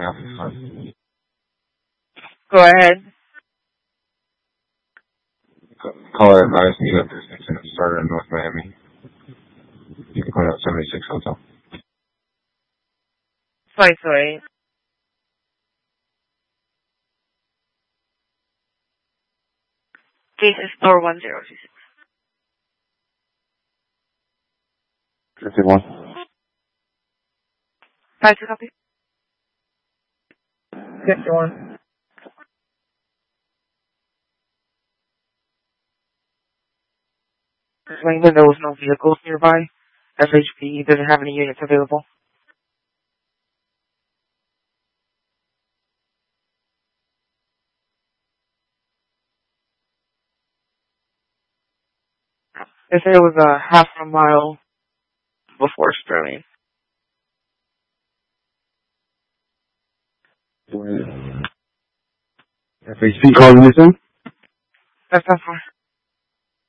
Alpha 5. Go ahead. Caller advised me that there's an incident started in North Miami. You can call out 76 Hotel. Sorry. Case is 41026. 51. 5 copy. 51. Explain that there was no vehicles nearby. FHP doesn't have any units available. They said it was a half a mile before Sterling. FHP calling this in? That's not far.